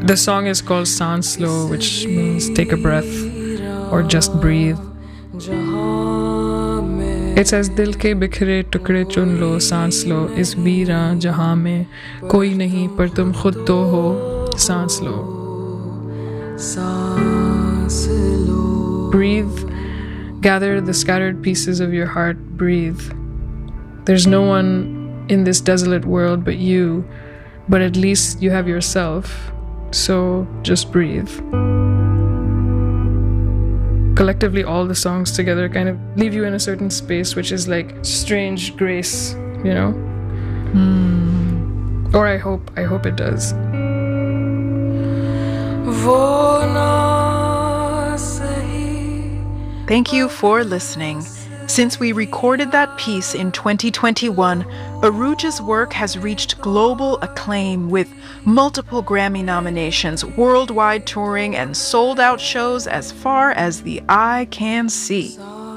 The song is called Sans Lo, which means take a breath or just breathe. It says दिल के बिखरे टुकड़े चुन लो सांस लो इस वीरां जहां में कोई नहीं पर तुम खुद तो हो सांस लो. Breathe. Gather the scattered pieces of your heart. Breathe. There's no one in this desolate world but you, but at least you have yourself. So just breathe. Collectively, all the songs together kind of leave you in a certain space, which is like strange grace, you know? Or I hope it does. Thank you for listening. Since we recorded that piece in 2021, Arooj's work has reached global acclaim with multiple Grammy nominations, worldwide touring, and sold-out shows as far as the eye can see.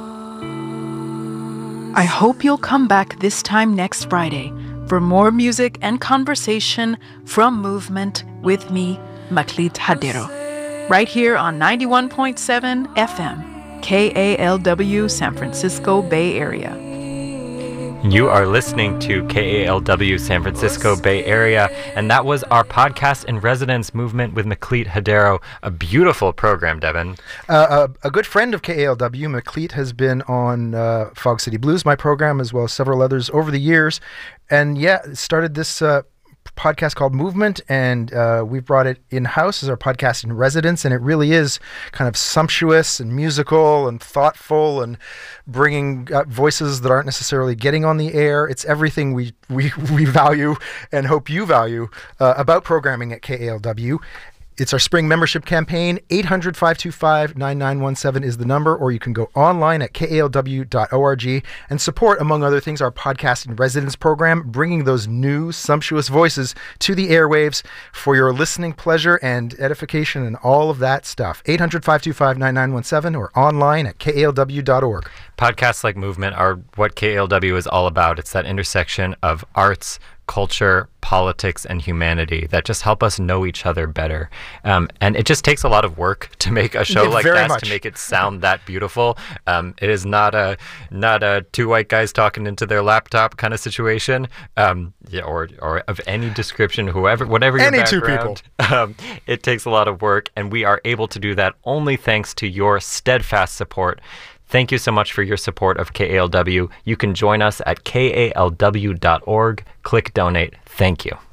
I hope you'll come back this time next Friday for more music and conversation from Movement with me, Maklit Hadero, right here on 91.7 FM. KALW, San Francisco Bay Area. You are listening to KALW, San Francisco Bay Area, and that was our podcast in residence, Movement with Maklit Hadero. A beautiful program, Devin. A good friend of KALW, Maklit, has been on Fog City Blues, my program, as well as several others over the years. And started this podcast called Movement, and we've brought it in-house as our podcast in residence, and it really is kind of sumptuous and musical and thoughtful and bringing voices that aren't necessarily getting on the air. It's everything we value and hope you value about programming at KALW. It's our spring membership campaign. 800-525-9917 is the number, or you can go online at kalw.org and support, among other things, our podcast in residence program, bringing those new sumptuous voices to the airwaves for your listening pleasure and edification and all of that stuff. 800-525-9917 or online at kalw.org. Podcasts like Movement are what KALW is all about. It's that intersection of arts, culture, politics, and humanity that just help us know each other better. And it just takes a lot of work to make a show like that, to make it sound that beautiful. It is not a two white guys talking into their laptop kind of situation, or of any description, whatever your background. Any two people. It takes a lot of work, and we are able to do that only thanks to your steadfast support. Thank you so much for your support of KALW. You can join us at kalw.org. Click donate. Thank you.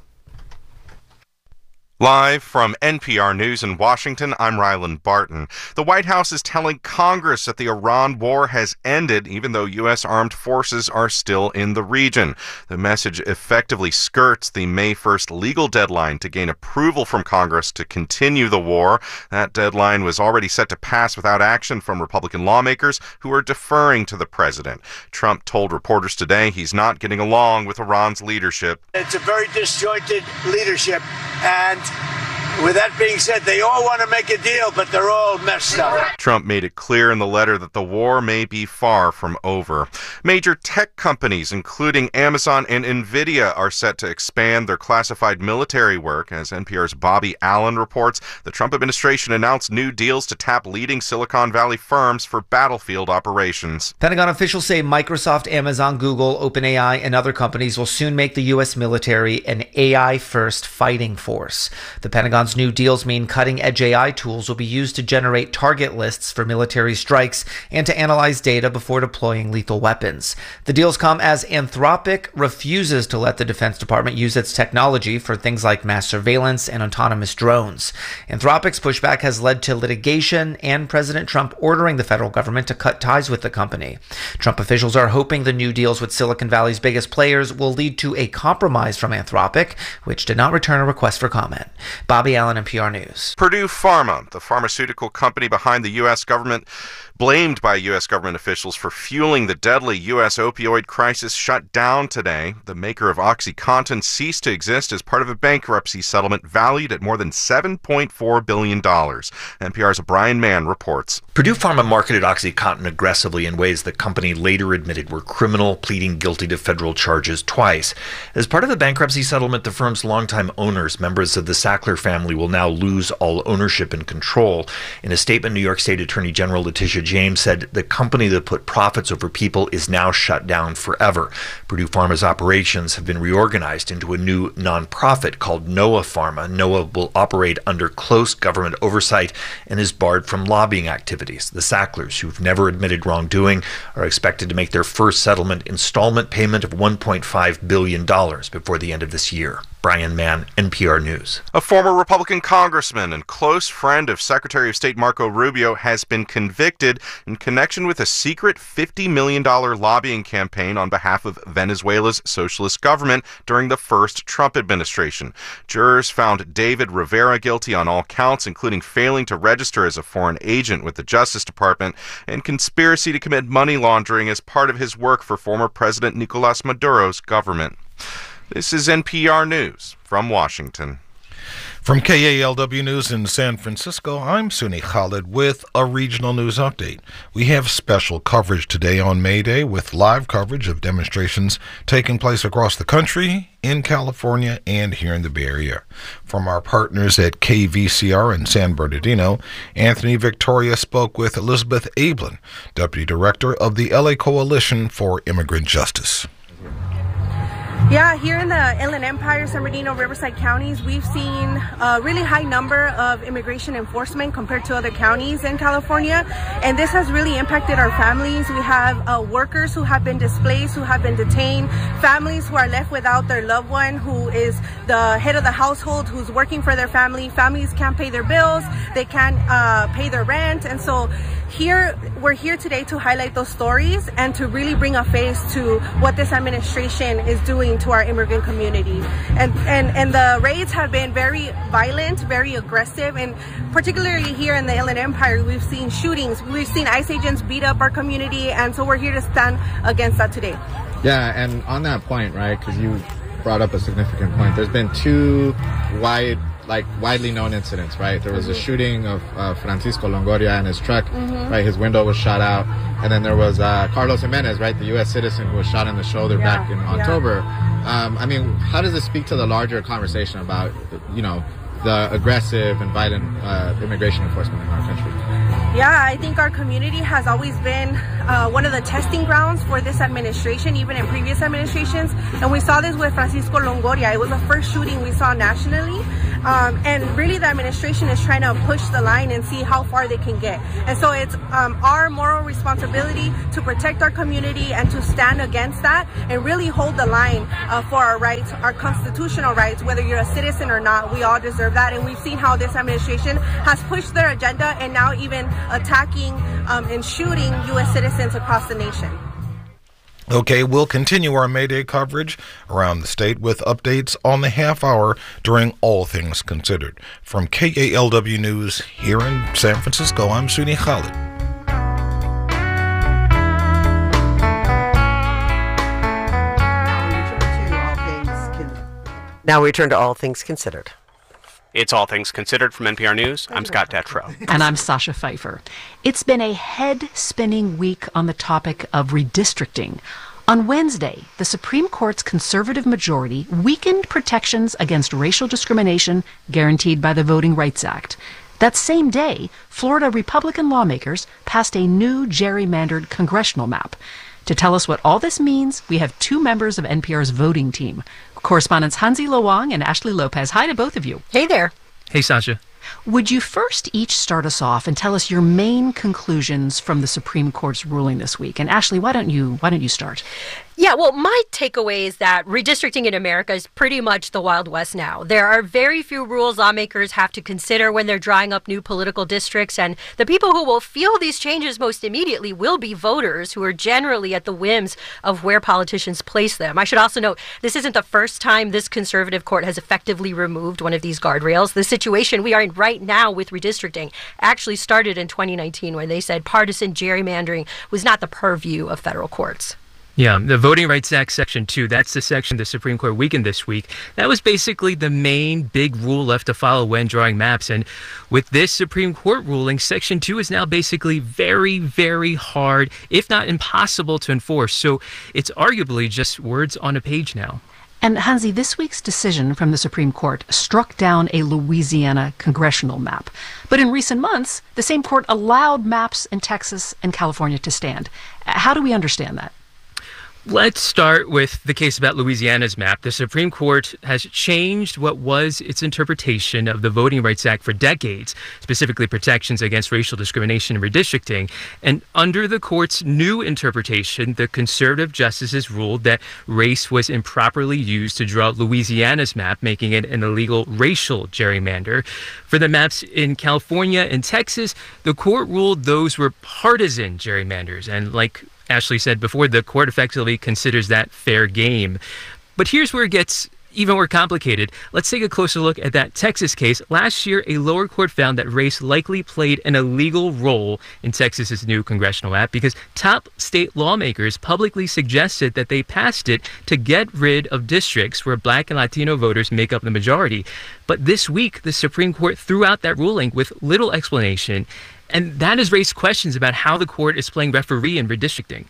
Live from NPR News in Washington, I'm Ryland Barton. The White House is telling Congress that the Iran war has ended, even though U.S. armed forces are still in the region. The message effectively skirts the May 1st legal deadline to gain approval from Congress to continue the war. That deadline was already set to pass without action from Republican lawmakers who are deferring to the president. Trump told reporters today he's not getting along with Iran's leadership. It's a very disjointed leadership, and with that being said, they all want to make a deal, but they're all messed up. Trump made it clear in the letter that the war may be far from over. Major tech companies, including Amazon and NVIDIA, are set to expand their classified military work. As NPR's Bobby Allen reports, the Trump administration announced new deals to tap leading Silicon Valley firms for battlefield operations. Pentagon officials say Microsoft, Amazon, Google, OpenAI, and other companies will soon make the U.S. military an AI-first fighting force. The Pentagon's new deals mean cutting-edge AI tools will be used to generate target lists for military strikes and to analyze data before deploying lethal weapons. The deals come as Anthropic refuses to let the Defense Department use its technology for things like mass surveillance and autonomous drones. Anthropic's pushback has led to litigation and President Trump ordering the federal government to cut ties with the company. Trump officials are hoping the new deals with Silicon Valley's biggest players will lead to a compromise from Anthropic, which did not return a request for comment. Bobby Allen, NPR News. Purdue Pharma, the pharmaceutical company behind the U.S. government, blamed by U.S. government officials for fueling the deadly U.S. opioid crisis, shut down today. The maker of OxyContin ceased to exist as part of a bankruptcy settlement valued at more than $7.4 billion. NPR's Brian Mann reports. Purdue Pharma marketed OxyContin aggressively in ways the company later admitted were criminal, pleading guilty to federal charges twice. As part of the bankruptcy settlement, the firm's longtime owners, members of the Sackler family, family will now lose all ownership and control. In a statement, New York State Attorney General Letitia James said the company that put profits over people is now shut down forever. Purdue Pharma's operations have been reorganized into a new nonprofit called NOAA Pharma. NOAA will operate under close government oversight and is barred from lobbying activities. The Sacklers, who've never admitted wrongdoing, are expected to make their first settlement installment payment of $1.5 billion before the end of this year. Brian Mann, NPR News. A former Republican congressman and close friend of Secretary of State Marco Rubio has been convicted in connection with a secret $50 million lobbying campaign on behalf of Venezuela's socialist government during the first Trump administration. Jurors found David Rivera guilty on all counts, including failing to register as a foreign agent with the Justice Department and conspiracy to commit money laundering as part of his work for former President Nicolas Maduro's government. This is NPR News from Washington. From KALW News in San Francisco, I'm Suni Khalid with a regional news update. We have special coverage today on May Day with live coverage of demonstrations taking place across the country, in California, and here in the Bay Area. From our partners at KVCR in San Bernardino, Anthony Victoria spoke with Elizabeth Ablin, Deputy Director of the LA Coalition for Immigrant Justice. Yeah, here in the Inland Empire, San Bernardino, Riverside counties, we've seen a really high number of immigration enforcement compared to other counties in California, and this has really impacted our families. We have workers who have been displaced, who have been detained, families who are left without their loved one who is the head of the household, who's working for their family. Families can't pay their bills, they can't pay their rent, and so we're here today to highlight those stories and to really bring a face to what this administration is doing to our immigrant community. And the raids have been very violent, very aggressive, and particularly here in the Inland Empire, we've seen shootings, we've seen ICE agents beat up our community, and so we're here to stand against that today. Yeah, and on that point, right, because you brought up a significant point, there's been two widely known incidents, right? There was a shooting of Francisco Longoria in his truck, right? His window was shot out. And then there was Carlos Jimenez, right? The U.S. citizen who was shot in the shoulder back in October. I mean, how does this speak to the larger conversation about, the aggressive and violent immigration enforcement in our country? Yeah, I think our community has always been one of the testing grounds for this administration, even in previous administrations. And we saw this with Francisco Longoria. It was the first shooting we saw nationally. And really the administration is trying to push the line and see how far they can get. And so it's our moral responsibility to protect our community and to stand against that and really hold the line for our rights, our constitutional rights, whether you're a citizen or not. We all deserve that. And we've seen how this administration has pushed their agenda and now even attacking and shooting U.S. citizens across the nation. Okay, we'll continue our May Day coverage around the state with updates on the half hour during All Things Considered. From KALW News here in San Francisco, I'm Suni Khalid. Now we turn to All Things Considered. It's All Things Considered from NPR News. I'm Scott Detrow. And I'm Sasha Pfeiffer. It's been a head-spinning week on the topic of redistricting. On Wednesday, the Supreme Court's conservative majority weakened protections against racial discrimination guaranteed by the Voting Rights Act. That same day, Florida Republican lawmakers passed a new gerrymandered congressional map. To tell us what all this means, we have two members of NPR's voting team. Correspondents Hansi Lo Wang and Ashley Lopez. Hi to both of you. Hey there. Hey, Sasha. Would you first each start us off and tell us your main conclusions from the Supreme Court's ruling this week? And Ashley, why don't you start? Yeah, well, my takeaway is that redistricting in America is pretty much the Wild West now. There are very few rules lawmakers have to consider when they're drawing up new political districts, and the people who will feel these changes most immediately will be voters, who are generally at the whims of where politicians place them. I should also note, this isn't the first time this conservative court has effectively removed one of these guardrails. The situation we are in right now with redistricting actually started in 2019 when they said partisan gerrymandering was not the purview of federal courts. Yeah, the Voting Rights Act Section 2, that's the section the Supreme Court weakened this week. That was basically the main big rule left to follow when drawing maps. And with this Supreme Court ruling, Section 2 is now basically very, very hard, if not impossible to enforce. So it's arguably just words on a page now. And Hansi, this week's decision from the Supreme Court struck down a Louisiana congressional map. But in recent months, the same court allowed maps in Texas and California to stand. How do we understand that? Let's start with the case about Louisiana's map. The Supreme Court has changed what was its interpretation of the Voting Rights Act for decades, specifically protections against racial discrimination and redistricting. And under the court's new interpretation, the conservative justices ruled that race was improperly used to draw Louisiana's map, making it an illegal racial gerrymander. For the maps in California and Texas, the court ruled those were partisan gerrymanders. And like Ashley said before, the court effectively considers that fair game. But here's where it gets even more complicated. Let's take a closer look at that Texas case. Last year, a lower court found that race likely played an illegal role in Texas's new congressional map because top state lawmakers publicly suggested that they passed it to get rid of districts where Black and Latino voters make up the majority. But this week, the Supreme Court threw out that ruling with little explanation. And that has raised questions about how the court is playing referee in redistricting.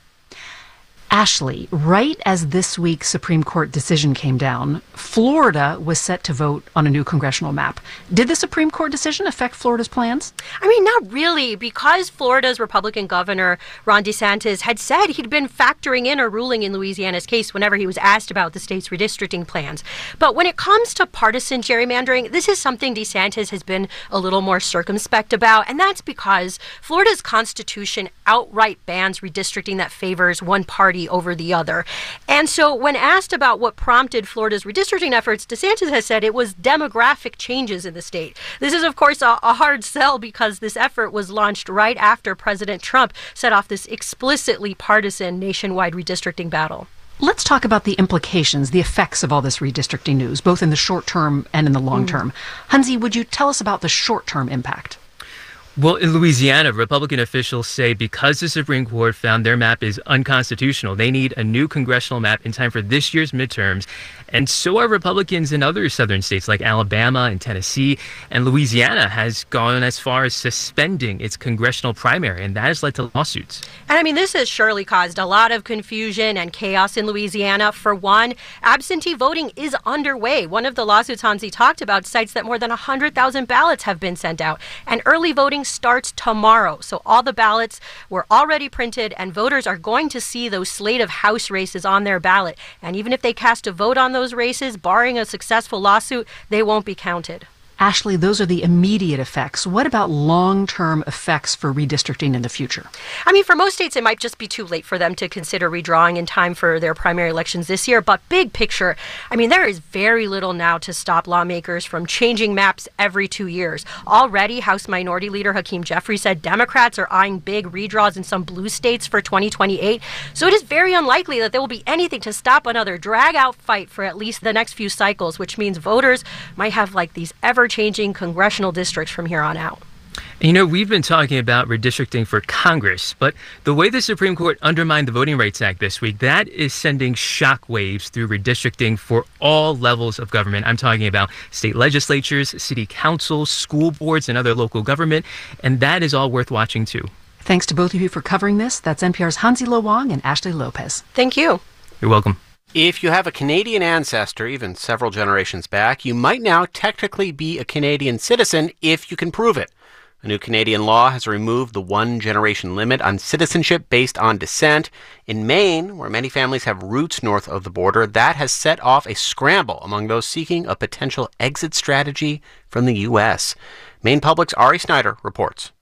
Ashley, right as this week's Supreme Court decision came down, Florida was set to vote on a new congressional map. Did the Supreme Court decision affect Florida's plans? I mean, not really, because Florida's Republican governor, Ron DeSantis, had said he'd been factoring in a ruling in Louisiana's case whenever he was asked about the state's redistricting plans. But when it comes to partisan gerrymandering, this is something DeSantis has been a little more circumspect about, and that's because Florida's constitution outright bans redistricting that favors one party over the other. And so when asked about what prompted Florida's redistricting efforts, DeSantis has said it was demographic changes in the state. This is, of course, a hard sell because this effort was launched right after President Trump set off this explicitly partisan nationwide redistricting battle. Let's talk about the implications, the effects of all this redistricting news, both in the short term and in the long term. Hansi, would you tell us about the short-term impact? Well, in Louisiana, Republican officials say because the Supreme Court found their map is unconstitutional, they need a new congressional map in time for this year's midterms. And so are Republicans in other southern states like Alabama and Tennessee. And Louisiana has gone as far as suspending its congressional primary, and that has led to lawsuits. And I mean, this has surely caused a lot of confusion and chaos in Louisiana. For one, absentee voting is underway. One of the lawsuits Hansi talked about cites that more than 100,000 ballots have been sent out. And early voting starts tomorrow. So all the ballots were already printed, and voters are going to see those slate of House races on their ballot. And even if they cast a vote on those races, barring a successful lawsuit, they won't be counted. Ashley, those are the immediate effects. What about long-term effects for redistricting in the future? I mean, for most states, it might just be too late for them to consider redrawing in time for their primary elections this year. But big picture, I mean, there is very little now to stop lawmakers from changing maps every 2 years. Already, House Minority Leader Hakeem Jeffries said Democrats are eyeing big redraws in some blue states for 2028. So it is very unlikely that there will be anything to stop another drag-out fight for at least the next few cycles, which means voters might have like these ever-changing congressional districts from here on out. You know, we've been talking about redistricting for Congress, but the way the Supreme Court undermined the Voting Rights Act this week, that is sending shockwaves through redistricting for all levels of government. I'm talking about state legislatures, city councils, school boards, and other local government, and that is all worth watching too. Thanks to both of you for covering this. That's NPR's Hansi Lo Wang and Ashley Lopez. Thank you. You're welcome. If you have a Canadian ancestor, even several generations back, you might now technically be a Canadian citizen if you can prove it. A new Canadian law has removed the one-generation limit on citizenship based on descent. In Maine, where many families have roots north of the border, that has set off a scramble among those seeking a potential exit strategy from the U.S. Maine Public's Ari Snyder reports.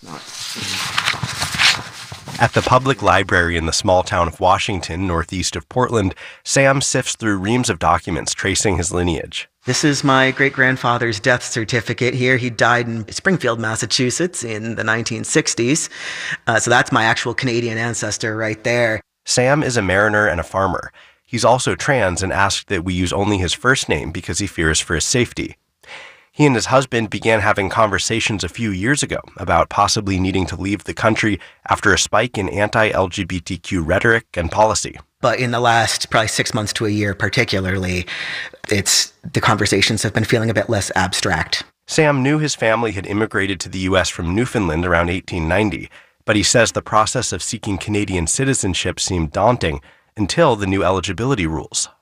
At the public library in the small town of Washington, northeast of Portland, Sam sifts through reams of documents tracing his lineage. This is my great-grandfather's death certificate here. He died in Springfield, Massachusetts in the 1960s. So that's my actual Canadian ancestor right there. Sam is a mariner and a farmer. He's also trans and asked that we use only his first name because he fears for his safety. He and his husband began having conversations a few years ago about possibly needing to leave the country after a spike in anti-LGBTQ rhetoric and policy. But in the last probably 6 months to a year particularly, the conversations have been feeling a bit less abstract. Sam knew his family had immigrated to the U.S. from Newfoundland around 1890, but he says the process of seeking Canadian citizenship seemed daunting until the new eligibility rules.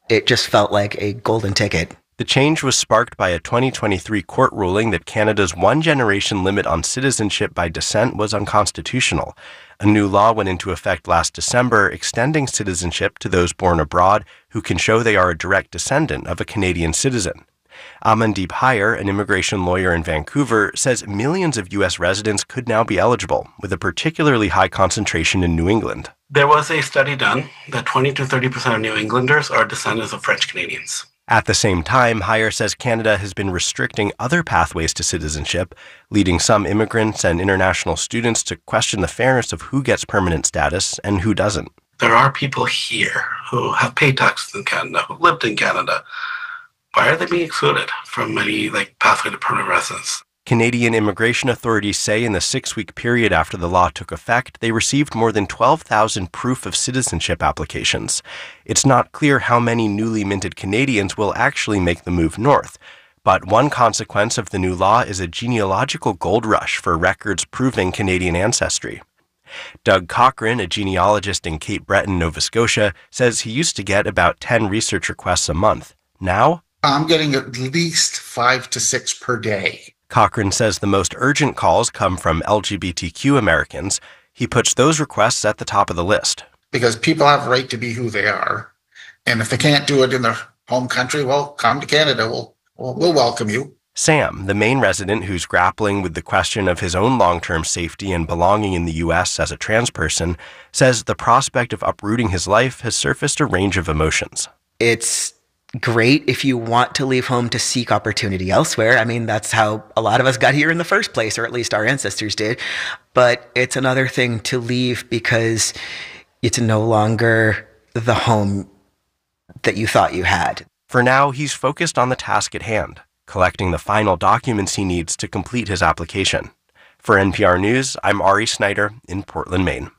it just felt like a golden ticket. The change was sparked by a 2023 court ruling that Canada's one-generation limit on citizenship by descent was unconstitutional. A new law went into effect last December, extending citizenship to those born abroad who can show they are a direct descendant of a Canadian citizen. Amandeep Hire, an immigration lawyer in Vancouver, says millions of U.S. residents could now be eligible, with a particularly high concentration in New England. There was a study done that 20 to 30% of New Englanders are descendants of French Canadians. At the same time, Hire says Canada has been restricting other pathways to citizenship, leading some immigrants and international students to question the fairness of who gets permanent status and who doesn't. There are people here who have paid taxes in Canada, who lived in Canada. Why are they being excluded from any pathway to permanent residence? Canadian immigration authorities say in the 6-week period after the law took effect, they received more than 12,000 proof of citizenship applications. It's not clear how many newly minted Canadians will actually make the move north, but one consequence of the new law is a genealogical gold rush for records proving Canadian ancestry. Doug Cochran, a genealogist in Cape Breton, Nova Scotia, says he used to get about 10 research requests a month. Now, I'm getting at least 5 to 6 per day. Cochran says the most urgent calls come from LGBTQ Americans. He puts those requests at the top of the list. Because people have a right to be who they are. And if they can't do it in their home country, well, come to Canada. We'll welcome you. Sam, the Maine resident who's grappling with the question of his own long-term safety and belonging in the U.S. as a trans person, says the prospect of uprooting his life has surfaced a range of emotions. It's great if you want to leave home to seek opportunity elsewhere. I mean, that's how a lot of us got here in the first place, or at least our ancestors did. But it's another thing to leave because it's no longer the home that you thought you had. For now, he's focused on the task at hand, collecting the final documents he needs to complete his application. For NPR News, I'm Ari Snyder in Portland, Maine.